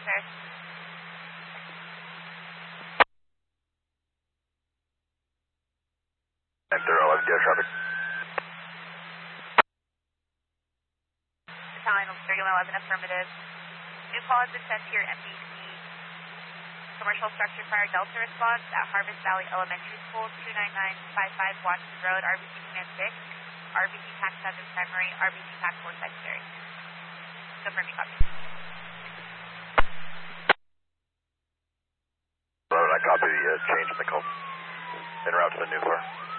sir. And thorough FDR traffic. Battalion 3111, affirmative. New call has been sent to your MDC. Commercial structure fire Delta response at Harvest Valley Elementary School, 29955 Watson Road, RBC Command 6, RBC TAC 7 primary, RBC TAC 4 secondary. Confirming copy. I copy the change in the call. En route to the new floor.